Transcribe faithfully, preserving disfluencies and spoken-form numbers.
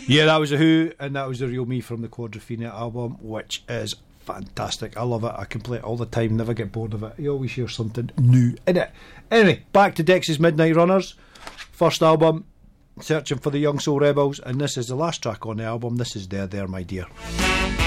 Yeah, that was a Who, and that was the Real Me from the Quadrophenia album, which is fantastic. I love it. I can play it all the time, never get bored of it. You always hear something new in it. Anyway, back to Dexys Midnight Runners. First album, Searching for the Young Soul Rebels, and this is the last track on the album. This is There There My Dear.